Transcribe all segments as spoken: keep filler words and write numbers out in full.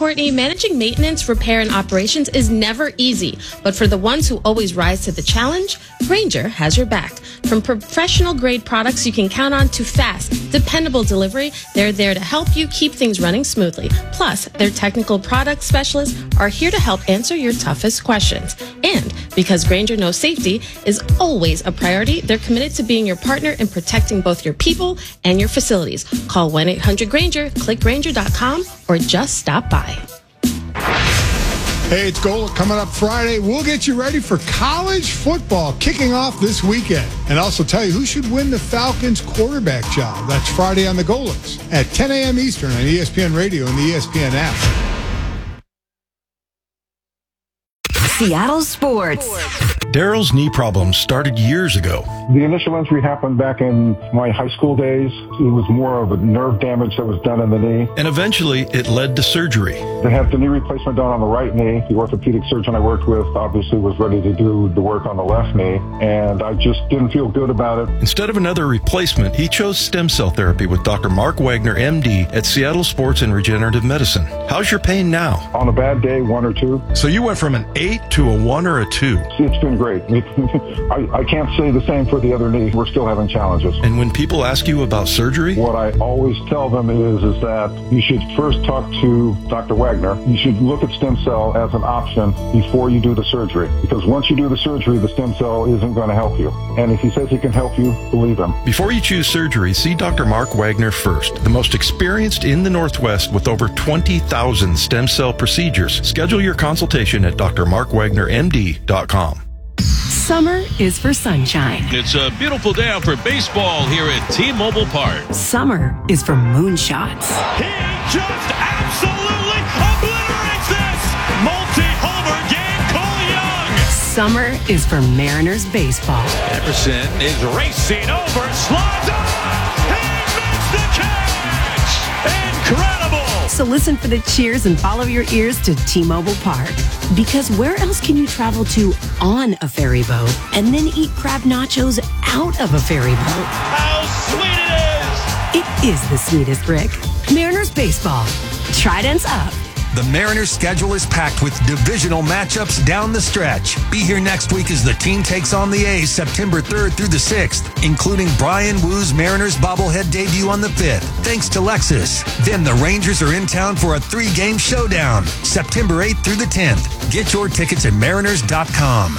Courtney, managing maintenance, repair, and operations is never easy. But for the ones who always rise to the challenge, Grainger has your back. From professional-grade products you can count on to fast, dependable delivery, they're there to help you keep things running smoothly. Plus, their technical product specialists are here to help answer your toughest questions. And because Grainger knows safety is always a priority, they're committed to being your partner in protecting both your people and your facilities. Call one eight hundred Grainger, click Grainger dot com, or just stop by. Hey, it's Golic coming up Friday. We'll get you ready for college football kicking off this weekend. And also tell you who should win the Falcons quarterback job. That's Friday on the Golics at ten a.m. Eastern on E S P N Radio and the E S P N app. Seattle Sports. Daryl's knee problems started years ago. The initial injury happened back in my high school days. It was more of a nerve damage that was done in the knee. And eventually, it led to surgery. They had the knee replacement done on the right knee. The orthopedic surgeon I worked with obviously was ready to do the work on the left knee, and I just didn't feel good about it. Instead of another replacement, he chose stem cell therapy with Doctor Mark Wagner, M D, at Seattle Sports and Regenerative Medicine. How's your pain now? On a bad day, one or two. So you went from an eight to a one or a two? It's been great. I, I can't say the same for the other knee. We're still having challenges. And when people ask you about surgery? What I always tell them is, is that you should first talk to Doctor Wagner. You should look at stem cell as an option before you do the surgery. Because once you do the surgery, the stem cell isn't going to help you. And if he says he can help you, believe him. Before you choose surgery, see Doctor Mark Wagner first, the most experienced in the Northwest with over twenty thousand stem cell procedures. Schedule your consultation at D R mark wagner M D dot com. Summer is for sunshine. It's a beautiful day out for baseball here at T-Mobile Park. Summer is for moonshots. He just absolutely obliterates this multi-homer game, Cole Young. Summer is for Mariners baseball. Emerson is racing over, slides on. He missed the catch. Incredible. So listen for the cheers and follow your ears to T-Mobile Park. Because where else can you travel to on a ferry boat and then eat crab nachos out of a ferry boat? How sweet it is! It is the sweetest, Rick. Mariners baseball. Tridents up. The Mariners' schedule is packed with divisional matchups down the stretch. Be here next week as the team takes on the A's September third through the sixth, including Brian Woo's Mariners bobblehead debut on the fifth, thanks to Lexus. Then the Rangers are in town for a three-game showdown, September eighth through the tenth. Get your tickets at mariners dot com.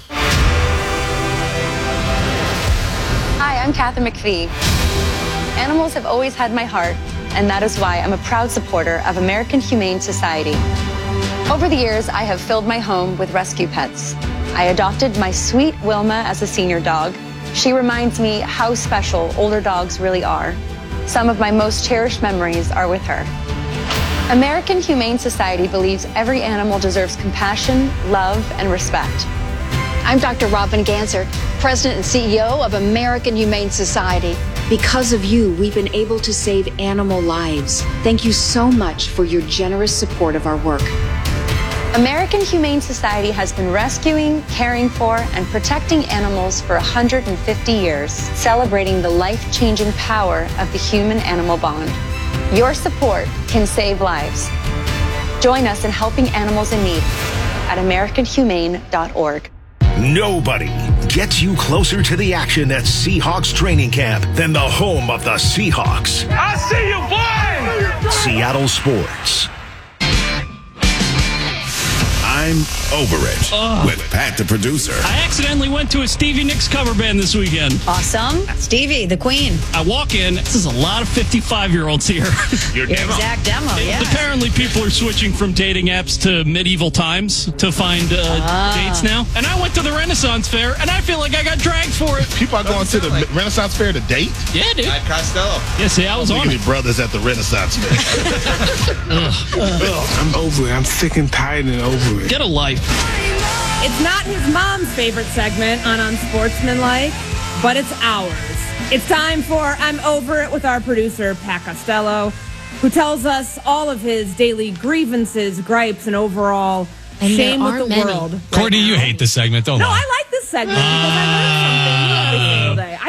Hi, I'm Kathy McPhee. Animals have always had my heart, and that is why I'm a proud supporter of American Humane Society. Over the years, I have filled my home with rescue pets. I adopted my sweet Wilma as a senior dog. She reminds me how special older dogs really are. Some of my most cherished memories are with her. American Humane Society believes every animal deserves compassion, love, and respect. I'm Doctor Robin Ganser, President and C E O of American Humane Society. Because of you, we've been able to save animal lives. Thank you so much for your generous support of our work. American Humane Society has been rescuing, caring for, and protecting animals for one hundred fifty years, celebrating the life-changing power of the human-animal bond. Your support can save lives. Join us in helping animals in need at american humane dot org. Nobody gets you closer to the action at Seahawks training camp than the home of the Seahawks. I see you play! Seattle Sports. I'm over it Ugh. with Pat the producer. I accidentally went to a Stevie Nicks cover band this weekend. Awesome. Stevie, the queen. I walk in, this is a lot of fifty-five-year-olds here. Your, Your demo. exact demo, yeah. Apparently people are switching from dating apps to medieval times to find uh, ah. dates now. And I went to the Renaissance Fair, and I feel like I got dragged for it. People are going to the like, Renaissance Fair to date? Yeah, dude. At Costello. Yeah, see, I was I'm on it. brothers at the Renaissance Fair. Ugh. Ugh. I'm over it. I'm sick and tired and over it. Get a life. It's not his mom's favorite segment on Unsportsmanlike, but it's ours. It's time for I'm Over It with our producer, Pat Costello, who tells us all of his daily grievances, gripes, and overall and shame with the many. world. Courtney, right you hate this segment, don't No, lie. I like this segment because I learn something new every single day. I do like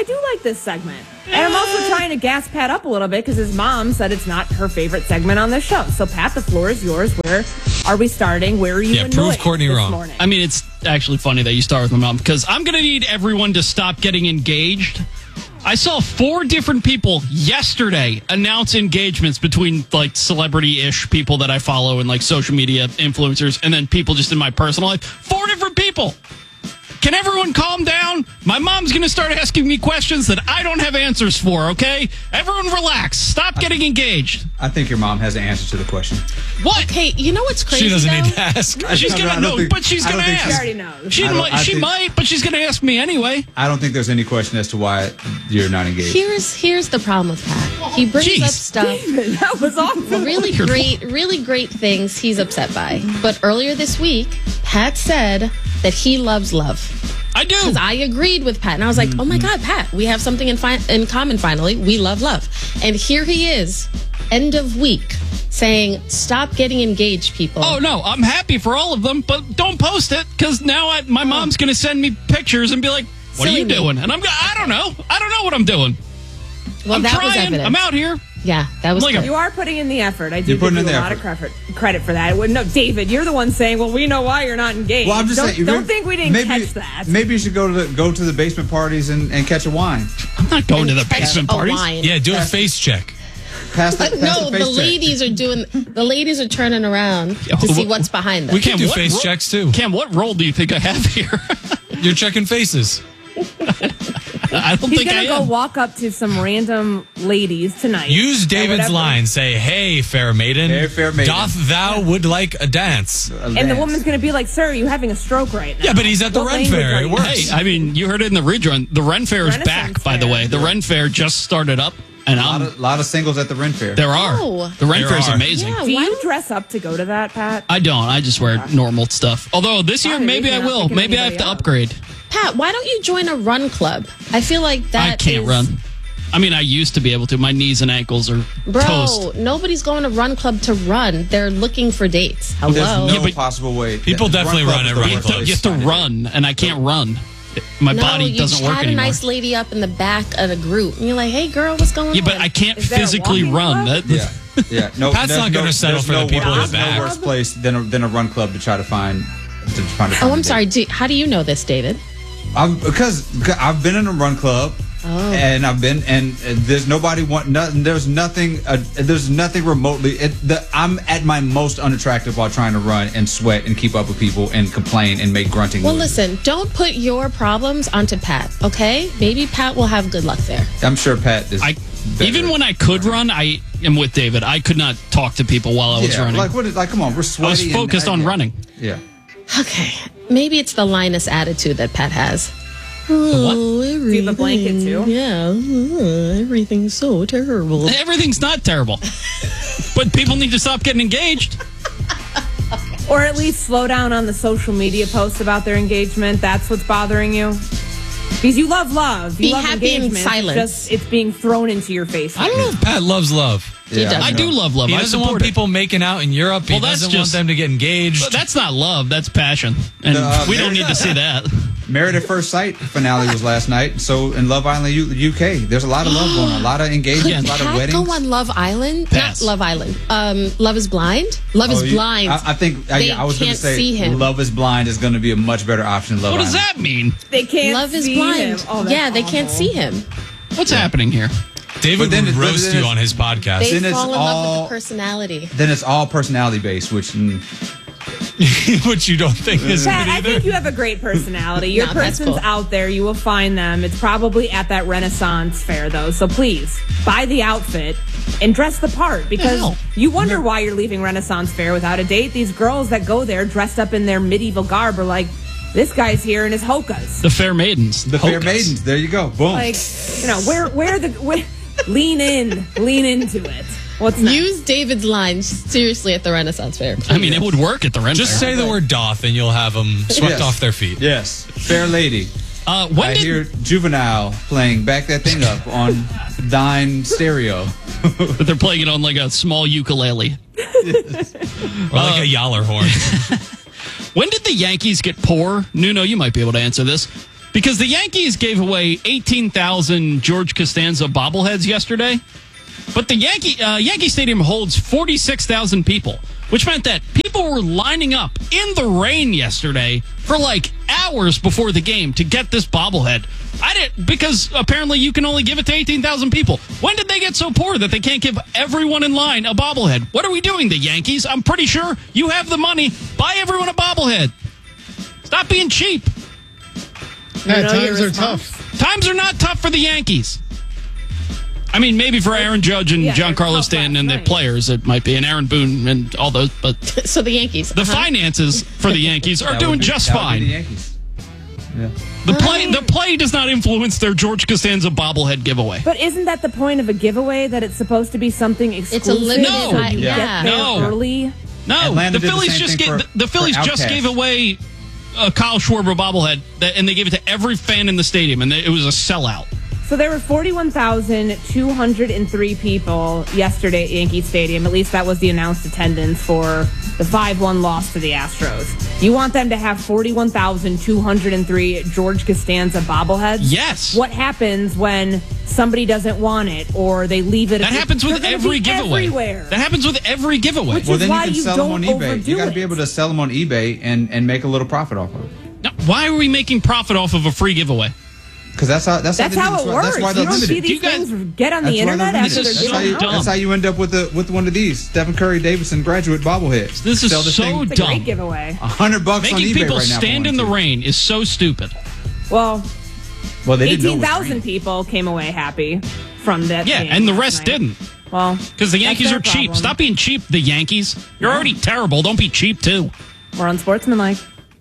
like this segment. And I'm also trying to gas Pat up a little bit because his mom said it's not her favorite segment on this show. So, Pat, the floor is yours. Where are we starting? Where are you yeah, annoyed prove Courtney this wrong. morning? I mean, it's actually funny that you start with my mom because I'm going to need everyone to stop getting engaged. I saw four different people yesterday announce engagements between like celebrity-ish people that I follow and like social media influencers and then people just in my personal life. Four different people. Can everyone calm down? My mom's going to start asking me questions that I don't have answers for, okay? Everyone relax. Stop getting engaged. I think your mom has the answer to the question. What? Okay, you know what's crazy, She doesn't though? need to ask. She's going to know, but she's going to ask. She already knows. She, I don't- might, I she think- might, but she's going to ask me anyway. I don't think there's any question as to why you're not engaged. Here's here's the problem with Pat. He brings Jeez. up stuff, That was awesome. really great, really great things he's upset by. But earlier this week, Pat said that he loves love. I do. Because I agreed with Pat. And I was like, oh my God, Pat, we have something in, fi- in common finally. We love love. And here he is, end of week, saying, stop getting engaged, people. Oh, no, I'm happy for all of them, but don't post it because now I, my mom's going to send me pictures and be like, what Silly are you me. doing? And I'm go- I don't know. I don't know what I'm doing. Well, I'm that was trying. evidence. I'm out here. Yeah, that was Like a- good. You are putting in the effort. I do You're give putting you in a the lot of credit, credit for that. It wouldn't- No, David, you're the one saying, well, we know why you're not engaged. Well, I'm just don't, saying. don't think we didn't maybe, catch that. Maybe you should go to the, go to the basement parties and, and catch a wine. I'm not going to the Catch basement a parties. wine. Yeah, do a face check. Pass the, pass No, the, the face check. ladies are doing. The ladies are turning around to see what's behind them. We can do what face ro- checks too. Cam, what role do you think I have here? You're checking faces. I don't He's think going I to go am. walk up to some random ladies tonight. Use or David's whatever. line. Say, "Hey, fair maiden, Hey, fair maiden. doth thou would like a dance?" A And the dance. woman's going to be like, sir, are you having a stroke right now? Yeah, but he's at the What Ren language Fair. are It you works. Hey, I mean, you heard it in the Ridge Run. The Ren Fair is Renaissance back, by the Fair. way. The Ren Fair just started up, and A lot I'm, of, lot of singles at the Ren Fair. there are. Oh. The Ren There Fair is are. amazing. Yeah, Do why you dress up to go to that, Pat? I don't. I just wear normal stuff. Although this year, Sorry, maybe you're I not will. picking Maybe I have anybody to up. upgrade. Pat, why don't you join a run club? I feel like that I can't is- run. I mean, I used to be able to. My knees and ankles are Bro, toast. nobody's going to run club to run. They're looking for dates. Hello. There's no Yeah, but possible way. people That- definitely Club run is at the run You worst have to, you have to place. run, and I can't run. My no, body you doesn't work chat a anymore. nice lady up in the back of a group, and you're like, "Hey, girl, what's going Yeah, on?" but I can't Is there a physically walking run. club? That, Yeah, yeah. No, Pat's there's not gonna no- settle there's for the no people wor- in the There's back. no worse place than a, than a run club to try to find. To try to find Oh, a I'm date. sorry. Do, how do you know this, David? I'm, because, because I've been in a run club, Oh. and I've been, and uh, there's nobody want, nothing. There's nothing. Uh, there's nothing remotely. It, the, I'm at my most unattractive while trying to run and sweat and keep up with people and complain and make grunting. Well, noises. listen, don't put your problems onto Pat, okay? Maybe Pat will have good luck there. I'm sure Pat is. I, better. even when I could run, I am with David. I could not talk to people while I was yeah, running. like what? Is, like, come on, we're I was sweaty. and- focused uh, on yeah. running. Yeah. Okay. Maybe it's the Linus attitude that Pat has. What? Oh, Do you have a blanket, too? Yeah. Oh, everything's so terrible. Everything's not terrible, but people need to stop getting engaged. Or at least slow down on the social media posts about their engagement. That's what's bothering you. Because you love love. You Be love happy in engagement. silence. It's just it's being thrown into your face. I don't know if Pat loves love. He does. I do love love. He I doesn't support want it. people making out in Europe. He Well, that's doesn't want just- them to get engaged. But that's not love. That's passion, and The, uh, we don't need to see that. Married at First Sight finale was last night. So in Love Island, U- U K, there's a lot of love going on, a lot of engagements, a lot of Pat weddings. go on Love Island? Pass. Not Love Island. Um, Love is Blind? Love Oh, is you- Blind. I, I think I, They I was going can't to say see him. Love is Blind is going to be a much better option than Love What does Island. that mean? They can't Love is see Blind. him. Oh, that's yeah, they can't awful. see him. What's happening here? David But then would it- but roast then you it's- on his podcast. They Then it's fall in love all- with the personality. Then it's all personality based, which mm, Which you don't think is Pat, good I either. think you have a great personality. Your No, that's person's cool. out there. You will find them. It's probably at that Renaissance fair, though. So please, buy the outfit and dress the part because hell? you wonder why you're leaving Renaissance fair without a date. These girls that go there dressed up in their medieval garb are like, this guy's here in his hokas. The Fair Maidens. the Fair Hocus. Maidens. There you go. Boom. Like, you know, where, where the, where, lean in, lean into it. What's next? Use David's lines seriously at the Renaissance Fair. I mean, it would work at the Ren Just Fair. say the word doth and you'll have them swept Yes. off their feet. Yes, Fair Lady. Uh, when I did hear Juvenile playing Back That Thing Up on Dine Stereo. but they're playing it on like a small ukulele? Or like a yaller horn. When did the Yankees get poor? Nuno, you might be able to answer this. Because the Yankees gave away eighteen thousand George Costanza bobbleheads yesterday, but the Yankee uh, Yankee Stadium holds forty-six thousand people, which meant that people were lining up in the rain yesterday for like hours before the game to get this bobblehead. I didn't, because apparently you can only give it to eighteen thousand people. When did they get so poor that they can't give everyone in line a bobblehead? What are we doing, the Yankees? I'm pretty sure you have the money. Buy everyone a bobblehead. Stop being cheap. Yeah, times are tough. Times are not tough for the Yankees. I mean, maybe for Aaron Judge and Yeah, Giancarlo Stanton and the night. players, it might be, and Aaron Boone and all those. But So the Yankees. the uh-huh. finances for the Yankees are That doing would be- just that would be fine. the Yankees. Yeah. The play, the play does not influence their George Costanza bobblehead giveaway. But isn't that the point of a giveaway, that it's supposed to be something exclusive? limited No. so you Yeah. get there No. early? No, Atlanta the did the Phillies same just thing gave for- the, the Phillies for just Outcast. gave away a Kyle Schwarber bobblehead, that, and they gave it to every fan in the stadium, and they, it was a sellout. So there were forty-one thousand two hundred three people yesterday at Yankee Stadium. At least that was the announced attendance for the five one loss to the Astros. You want them to have forty-one thousand two hundred three George Costanza bobbleheads? Yes. What happens when somebody doesn't want it or they leave it? That happens with They're gonna every be giveaway. Everywhere. That happens with every giveaway. Which Well, is then why you can you sell them don't on eBay. overdo You got to it. be able to sell them on eBay and, and make a little profit off of it. Now, why are we making profit off of a free giveaway? Because that's how that's, That's how, how they it do it. works. That's why You they're don't see limited. these You guys- things get on the That's why internet they're after limited. they're This is That's how, given you, out. dumb. that's how you end up with the with one of these Stephen Curry Davidson graduate bobbleheads. This is Sell this so thing It's a dumb. great giveaway. a hundred bucks on Making eBay people right now. if I stand in wanted the to. rain is so stupid. Well, Well, they didn't know it eighteen was thousand raining. people came away happy from that. Yeah, game and the last rest night. didn't. Well, Because the that's Yankees their are cheap. problem. Stop being cheap, the Yankees. You're already terrible. Don't be cheap, too. We're unsportsmanlike.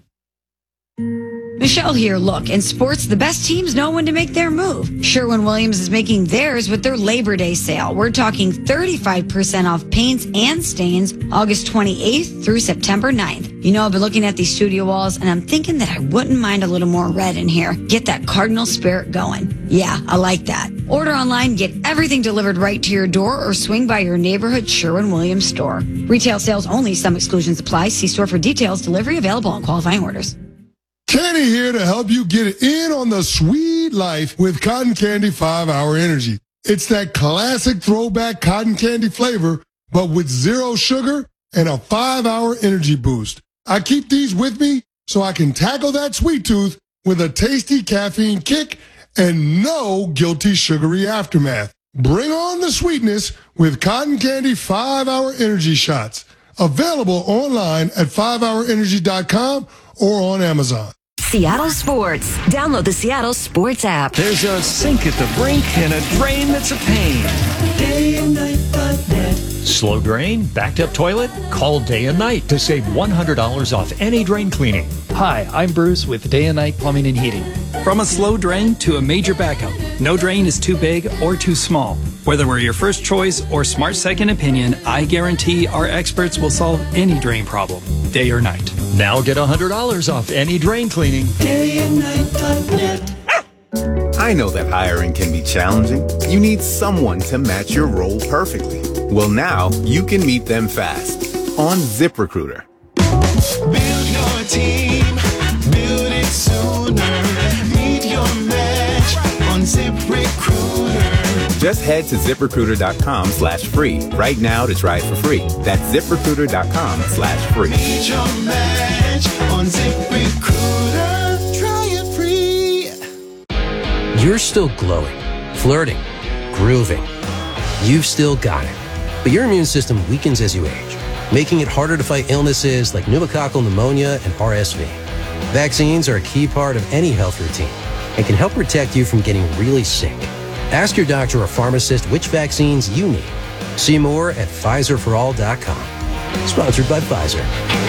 Michelle here. Look, in sports, the best teams know when to make their move. Sherwin-Williams is making theirs with their Labor Day sale. We're talking thirty-five percent off paints and stains August twenty-eighth through September ninth. You know, I've been looking at these studio walls, and I'm thinking that I wouldn't mind a little more red in here. Get that Cardinal spirit going. Yeah, I like that. Order online, get everything delivered right to your door, or swing by your neighborhood Sherwin-Williams store. Retail sales only. Some exclusions apply. See store for details. Delivery available on qualifying orders. Kenny here to help you get in on the sweet life with Cotton Candy five hour Energy. It's that classic throwback cotton candy flavor, but with zero sugar and a five hour energy boost. I keep these with me so I can tackle that sweet tooth with a tasty caffeine kick and no guilty sugary aftermath. Bring on the sweetness with Cotton Candy five hour Energy shots. Available online at five hour energy dot com or on Amazon. Seattle Sports. Download the Seattle Sports app. There's a sink at the brink and a drain that's a pain. Day and night dot net. Slow drain? Backed up toilet? Call Day and Night to save one hundred dollars off any drain cleaning. Hi, I'm Bruce with Day and Night Plumbing and Heating. From a slow drain to a major backup, no drain is too big or too small. Whether we're your first choice or smart second opinion, I guarantee our experts will solve any drain problem, day or night. Now get one hundred dollars off any drain cleaning. Day and Night dot net. I know that hiring can be challenging. You need someone to match your role perfectly. Well, now you can meet them fast on ZipRecruiter. Build your team, build it sooner. Meet your match on ZipRecruiter. Just head to ZipRecruiter.com slash free right now to try it for free. That's ZipRecruiter.com slash free. Meet your match on ZipRecruiter. Try it free. You're still glowing, flirting, grooving. You've still got it. But your immune system weakens as you age, making it harder to fight illnesses like pneumococcal pneumonia and R S V. Vaccines are a key part of any health routine and can help protect you from getting really sick. Ask your doctor or pharmacist which vaccines you need. See more at Pfizer for all dot com. Sponsored by Pfizer.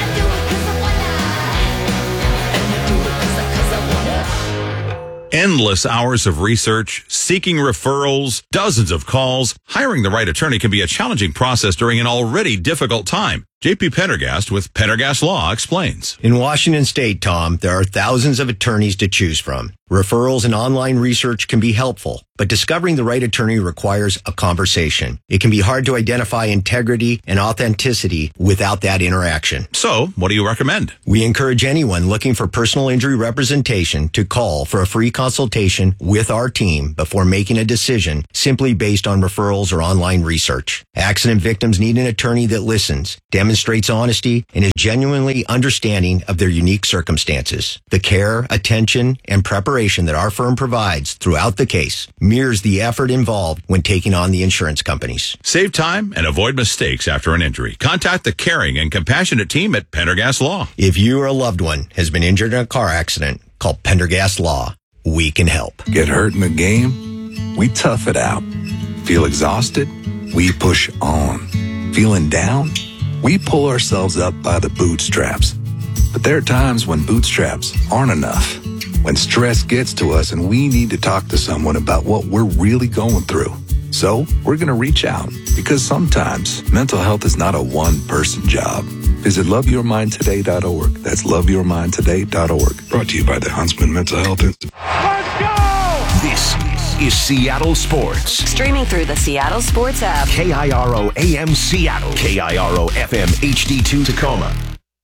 Endless hours of research, seeking referrals, dozens of calls. Hiring the right attorney can be a challenging process during an already difficult time. J P Pendergast with Pendergast Law explains. In Washington State, Tom, there are thousands of attorneys to choose from. Referrals and online research can be helpful, but discovering the right attorney requires a conversation. It can be hard to identify integrity and authenticity without that interaction. So, what do you recommend? We encourage anyone looking for personal injury representation to call for a free consultation with our team before making a decision simply based on referrals or online research. Accident victims need an attorney that listens, demonstrates honesty, and is genuinely understanding of their unique circumstances. The care, attention, and preparation that our firm provides throughout the case mirrors the effort involved when taking on the insurance companies. Save time and avoid mistakes after an injury. Contact the caring and compassionate team at Pendergast Law. If you or a loved one has been injured in a car accident, call Pendergast Law. We can help. Get hurt in the game? We tough it out. Feel exhausted? We push on. Feeling down? We pull ourselves up by the bootstraps. But there are times when bootstraps aren't enough. When stress gets to us and we need to talk to someone about what we're really going through. So we're going to reach out because sometimes mental health is not a one-person job. Visit love your mind today dot org. That's love your mind today dot org. Brought to you by the Huntsman Mental Health Institute. Let's go! This is Seattle Sports. Streaming through the Seattle Sports app. K I R O A M Seattle. K I R O F M H D two Tacoma.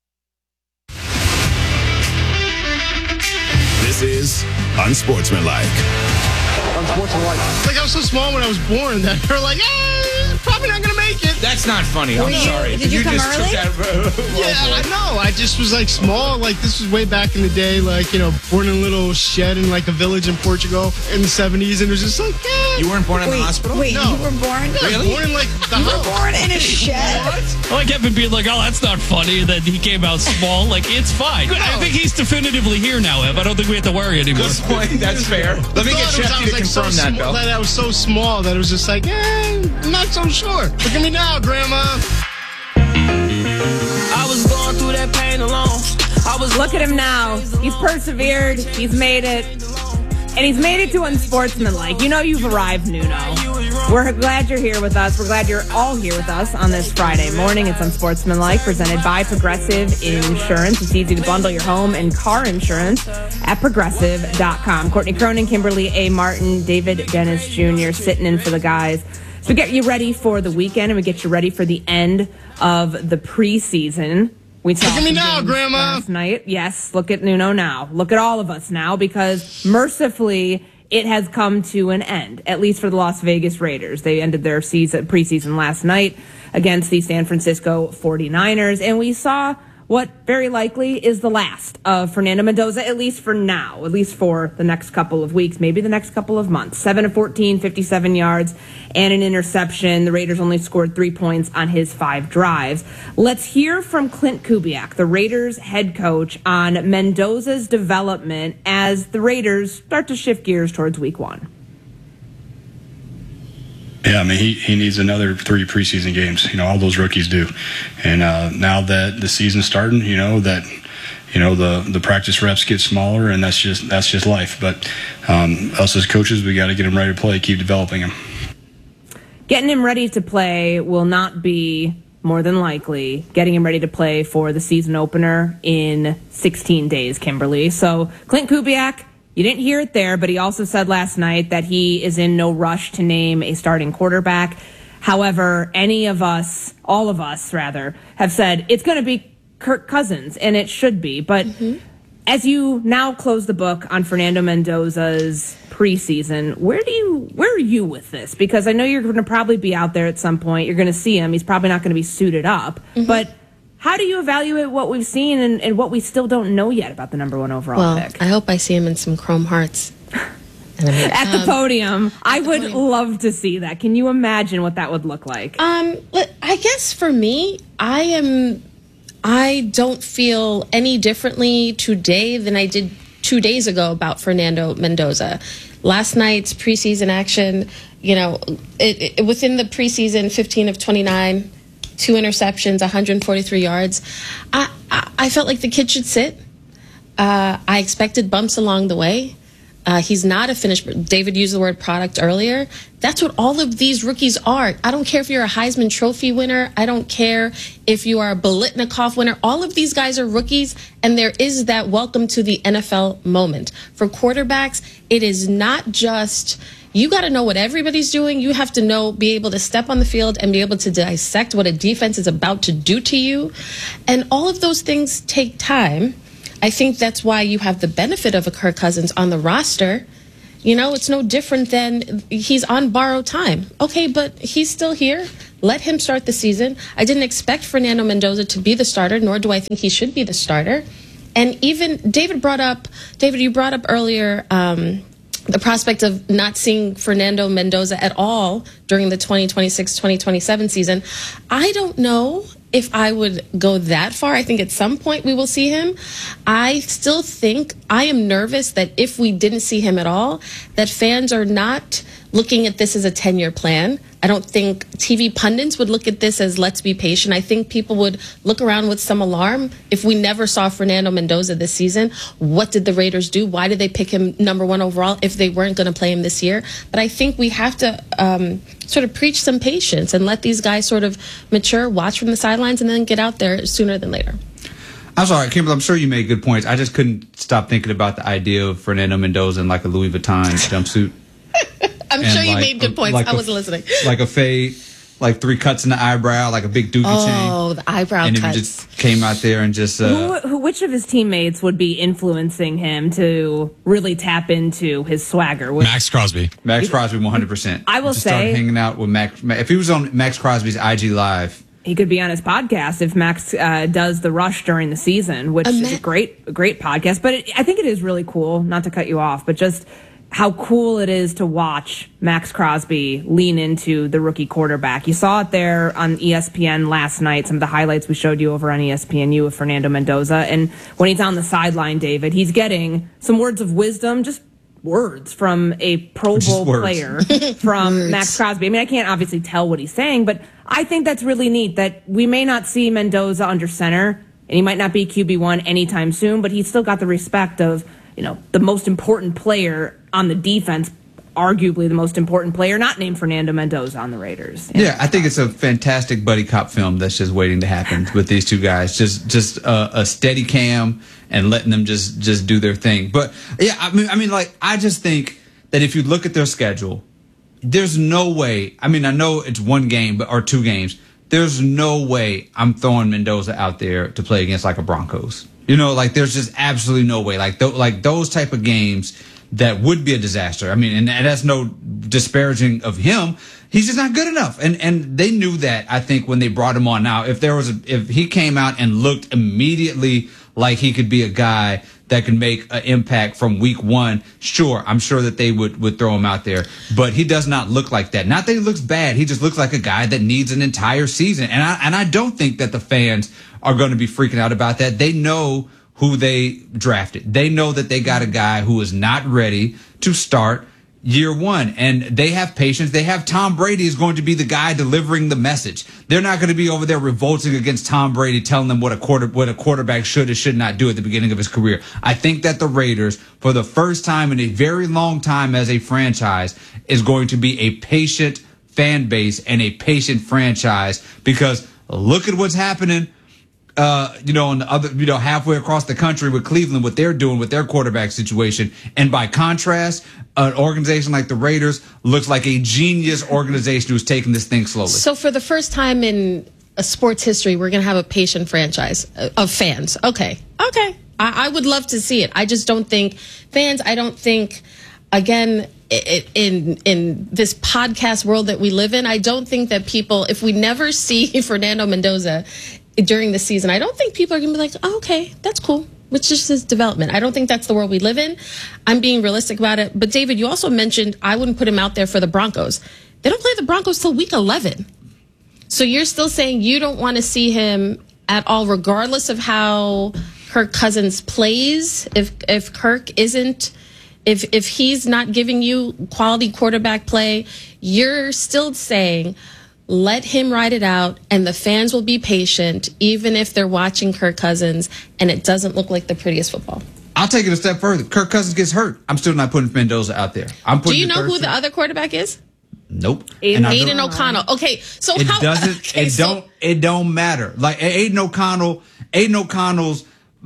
This is Unsportsmanlike. Unsportsmanlike. Like, I was so small when I was born that they were like, eh, probably not going to make it. That's not funny. I'm Were you- sorry. did you come just early? Took that, Yeah, I know. I just was like small. Like, this was way back in the day. Like, you know, born in a little shed in like a village in Portugal in the seventies. And it was just like, yeah. You weren't born in the hospital? Wait, No. you were born? Yeah, Really? born in like the You were house. born in a shed? What? I like Evan being like, oh, that's not funny. That he came out small. Like, it's fine. I think he's definitively here now, Ev. I don't think we have to worry anymore. Good point. That's fair. Let me I get thought it was- I Shefty was, to like, so confirm that, sm- Bill. That I was so small that it was just like, eh, I'm not so sure. Look at me now, Grandma. I was going through that pain alone. I was Look at him now. He's persevered. He's made it. And he's made it to Unsportsmanlike. You know you've arrived, Nuno. We're glad you're here with us. We're glad you're all here with us on this Friday morning. It's Unsportsmanlike, presented by Progressive Insurance. It's easy to bundle your home and car insurance at progressive dot com. Courtney Cronin, Kimberly A. Martin, David Dennis Junior sitting in for the guys. So we get you ready for the weekend, and we get you ready for the end of the preseason. We Look at me now, Grandma. Last night, yes. Look at Nuno now. Look at all of us now, because mercifully, it has come to an end. At least for the Las Vegas Raiders, they ended their season preseason last night against the San Francisco forty-niners, and we saw what very likely is the last of Fernando Mendoza, at least for now, at least for the next couple of weeks, maybe the next couple of months. seven of fourteen, fifty-seven yards, and an interception. The Raiders only scored three points on his five drives. Let's hear from Clint Kubiak, the Raiders head coach, on Mendoza's development as the Raiders start to shift gears towards week one. Yeah, I mean, he, he needs another three preseason games. You know, all those rookies do. And uh, now that the season's starting, you know, that, you know, the, the practice reps get smaller, and that's just that's just life. But um, us as coaches, we got to get him ready to play, keep developing him. Getting him ready to play will not be, more than likely, getting him ready to play for the season opener in sixteen days, Kimberly. So, Clint Kubiak, you didn't hear it there, but he also said last night that he is in no rush to name a starting quarterback. However, any of us, all of us rather, have said it's going to be Kirk Cousins, and it should be. But mm-hmm. as you now close the book on Fernando Mendoza's preseason, where do you, where are you with this? Because I know you're going to probably be out there at some point. You're going to see him. He's probably not going to be suited up. Mm-hmm. But how do you evaluate what we've seen and, and what we still don't know yet about the number one overall well, pick? I hope I see him in some chrome hearts. And I mean, at the um, podium. at I the would podium. love to see that. Can you imagine what that would look like? Um, but I guess for me, I am, I don't feel any differently today than I did two days ago about Fernando Mendoza. Last night's preseason action, you know, it, it, within the preseason, fifteen of twenty-nine, two interceptions, one hundred forty-three yards. I, I, I felt like the kid should sit. Uh, I expected bumps along the way. Uh, he's not a finished. David used the word product earlier. That's what all of these rookies are. I don't care if you're a Heisman Trophy winner. I don't care if you are a Biletnikoff winner. All of these guys are rookies, and there is that welcome to the N F L moment. For quarterbacks, it is not just, you got to know what everybody's doing. You have to know, be able to step on the field and be able to dissect what a defense is about to do to you. And all of those things take time. I think that's why you have the benefit of a Kirk Cousins on the roster. You know, it's no different than he's on borrowed time. Okay, but he's still here. Let him start the season. I didn't expect Fernando Mendoza to be the starter, nor do I think he should be the starter. And even David brought up, David, you brought up earlier um, the prospect of not seeing Fernando Mendoza at all during the twenty twenty-six twenty twenty-seven season. I don't know if I would go that far. I think at some point we will see him. I still think, I am nervous that if we didn't see him at all, that fans are not looking at this as a ten-year plan. I don't think T V pundits would look at this as let's be patient. I think people would look around with some alarm if we never saw Fernando Mendoza this season. What did the Raiders do? Why did they pick him number one overall if they weren't going to play him this year? But I think we have to um, sort of preach some patience and let these guys sort of mature, watch from the sidelines, and then get out there sooner than later. I'm sorry, Kimberly, I'm sure you made good points. I just couldn't stop thinking about the idea of Fernando Mendoza in like a Louis Vuitton jumpsuit. I'm And sure you like made good a- points. like I a- wasn't listening. Like a fade, like three cuts in the eyebrow, like a big dookie chain. Oh, the eyebrow And if cuts. he just came out there and just... Uh, Who, who, which of his teammates would be influencing him to really tap into his swagger? Would- Max Crosby. Max Crosby, one hundred percent. I will just say- Start hanging out with Max. If he was on Max Crosby's I G Live... He could be on his podcast if Max uh, does the rush during the season, which is a great, a great podcast. But it, I think it is really cool, not to cut you off, but just how cool it is to watch Max Crosby lean into the rookie quarterback. You saw it there on E S P N last night, some of the highlights we showed you over on E S P N U of Fernando Mendoza. And when he's on the sideline, David, he's getting some words of wisdom, just words from a Pro Just Bowl words. player from Max Crosby. I mean, I can't obviously tell what he's saying, but I think that's really neat that we may not see Mendoza under center, and he might not be Q B one anytime soon, but he's still got the respect of, you know, the most important player on the defense, arguably the most important player, not named Fernando Mendoza on the Raiders. Yeah, I think it's a fantastic buddy cop film that's just waiting to happen with these two guys. Just just a, a steady cam and letting them just just do their thing. But yeah, I mean, I mean, like I just think that if you look at their schedule, there's no way. I mean, I know it's one game but or two games. There's no way I'm throwing Mendoza out there to play against like a Broncos. You know, like there's just absolutely no way. Like th- like those type of games that would be a disaster. I mean, and, and that's no disparaging of him. He's just not good enough. And and they knew that, I think, when they brought him on. Now, if there was a, if he came out and looked immediately like he could be a guy that can make an impact from week one, sure, I'm sure that they would, would throw him out there. But he does not look like that. Not that he looks bad. He just looks like a guy that needs an entire season. And I and I don't think that the fans are going to be freaking out about that. They know who they drafted. They know that they got a guy who is not ready to start year one. And they have patience. They have Tom Brady is going to be the guy delivering the message. They're not going to be over there revolting against Tom Brady, telling them what a quarter, what a quarterback should or should not do at the beginning of his career. I think that the Raiders, for the first time in a very long time as a franchise, is going to be a patient fan base and a patient franchise, because look at what's happening. Uh, you know, on the other, you know, halfway across the country with Cleveland, what they're doing with their quarterback situation. And by contrast, an organization like the Raiders looks like a genius organization who's taking this thing slowly. So for the first time in a sports history, we're going to have a patient franchise of fans. Okay. Okay. I, I would love to see it. I just don't think fans, I don't think, again, it, in in this podcast world that we live in, I don't think that people, if we never see Fernando Mendoza during the season, I don't think people are going to be like, oh, okay, that's cool. It's just his development. I don't think that's the world we live in. I'm being realistic about it. But David, you also mentioned I wouldn't put him out there for the Broncos. They don't play the Broncos till week eleven. So you're still saying you don't want to see him at all, regardless of how Kirk Cousins plays. If if Kirk isn't, if if he's not giving you quality quarterback play, you're still saying, let him ride it out, and the fans will be patient, even if they're watching Kirk Cousins and it doesn't look like the prettiest football. I'll take it a step further. Kirk Cousins gets hurt. I'm still not putting Mendoza out there. I'm putting Do you the know third who string. the other quarterback is? Nope. Aiden, And I Aiden don't- O'Connell. Okay, so it how doesn't. okay, it so- don't. It don't matter. Like Aiden O'Connell. Aiden O'Connell's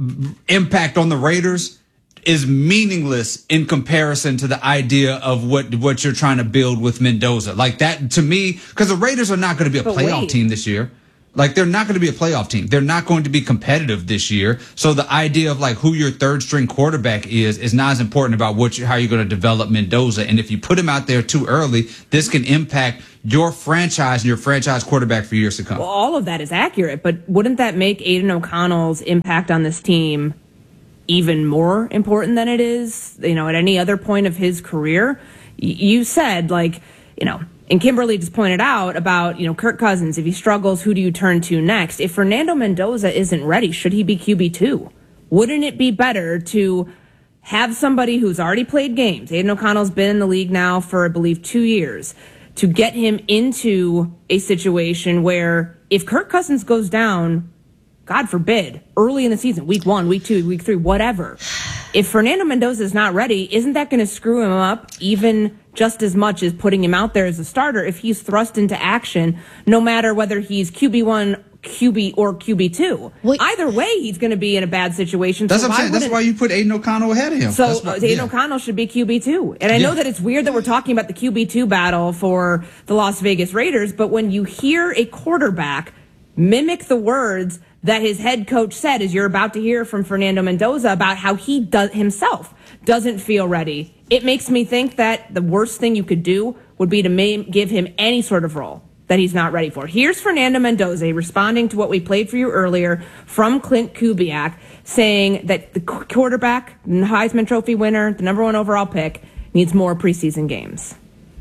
impact on the Raiders is meaningless in comparison to the idea of what what you're trying to build with Mendoza. Like that to me, because the Raiders are not going to be a But playoff wait. team this year. Like they're not going to be a playoff team. They're not going to be competitive this year. So the idea of like who your third string quarterback is is not as important about what you, how you're going to develop Mendoza. And if you put him out there too early, this can impact your franchise and your franchise quarterback for years to come. Well, all of that is accurate, but wouldn't that make Aiden O'Connell's impact on this team even more important than it is, you know, at any other point of his career? Y- You said, like, you know, and Kimberly just pointed out about, you know, Kirk Cousins, if he struggles, who do you turn to next? If Fernando Mendoza isn't ready, should he be Q B two? Wouldn't it be better to have somebody who's already played games? Aiden O'Connell's been in the league now for, I believe, two years. To get him into a situation where if Kirk Cousins goes down, God forbid, early in the season, week one, week two, week three, whatever, if Fernando Mendoza is not ready, isn't that going to screw him up even just as much as putting him out there as a starter if he's thrust into action, no matter whether he's Q B one, Q B, or Q B two? Either way, he's going to be in a bad situation. That's so what I'm why saying. That's wouldn't- why you put Aiden O'Connell ahead of him. So That's why- uh, Aiden yeah. O'Connell should be Q B two. And I know Yeah. that it's weird that we're talking about the Q B two battle for the Las Vegas Raiders, but when you hear a quarterback mimic the words that his head coach said, as you're about to hear from Fernando Mendoza, about how he does himself doesn't feel ready, it makes me think that the worst thing you could do would be to ma- give him any sort of role that he's not ready for. Here's Fernando Mendoza responding to what we played for you earlier from Clint Kubiak, saying that the qu- quarterback, Heisman Trophy winner, the number one overall pick, needs more preseason games.